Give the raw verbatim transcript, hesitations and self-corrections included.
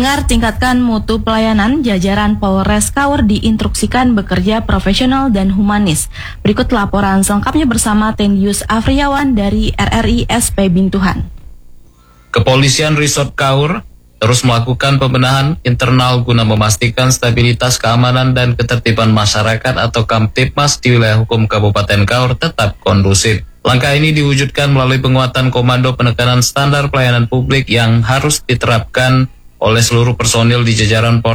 Pendengar, tingkatkan mutu pelayanan. Jajaran Polres Kaur diinstruksikan bekerja profesional dan humanis. Berikut laporan selengkapnya bersama Tendius Afriawan dari R R I S P Bintuhan. Kepolisian Resort Kaur terus melakukan pembenahan internal guna memastikan stabilitas keamanan dan ketertiban masyarakat atau Kamtibmas di wilayah hukum Kabupaten Kaur tetap kondusif. Langkah ini diwujudkan melalui penguatan komando penekanan standar pelayanan publik yang harus diterapkan oleh seluruh personil di jajaran Polres